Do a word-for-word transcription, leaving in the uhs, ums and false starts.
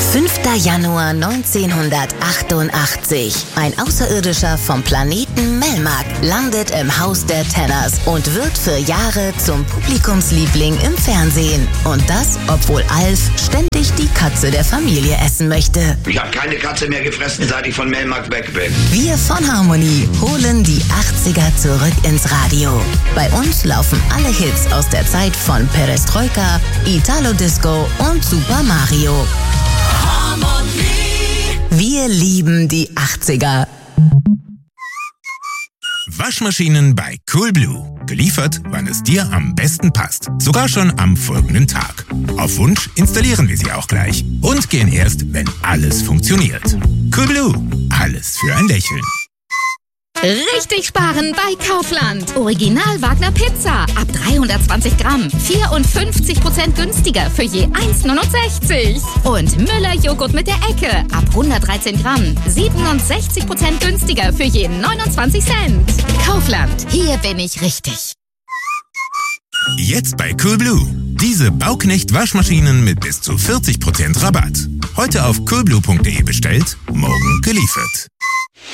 fünfter Januar neunzehnhundertachtundachtzig. Ein Außerirdischer vom Planeten Melmac landet im Haus der Tenners und wird für Jahre zum Publikumsliebling im Fernsehen. Und das, obwohl Alf ständig die Katze der Familie essen möchte. Ich habe keine Katze mehr gefressen, seit ich von Melmac weg bin. Wir von Harmony holen die achtziger zurück ins Radio. Bei uns laufen alle Hits aus der Zeit von Perestroika, Italo Disco und Super Mario. Wir lieben die achtziger. Waschmaschinen bei Coolblue. Geliefert, wann es dir am besten passt. Sogar schon am folgenden Tag. Auf Wunsch installieren wir sie auch gleich. Und gehen erst, wenn alles funktioniert. Coolblue. Alles für ein Lächeln. Richtig sparen bei Kaufland. Original Wagner Pizza ab dreihundertzwanzig Gramm. vierundfünfzig Prozent günstiger für je eins neunundsechzig. Und Müller Joghurt mit der Ecke ab hundertdreizehn Gramm. siebenundsechzig Prozent günstiger für je neunundzwanzig Cent. Kaufland, hier bin ich richtig. Jetzt bei Coolblue. Diese Bauknecht-Waschmaschinen mit bis zu vierzig Prozent Rabatt. Heute auf coolblue punkt de bestellt, morgen geliefert.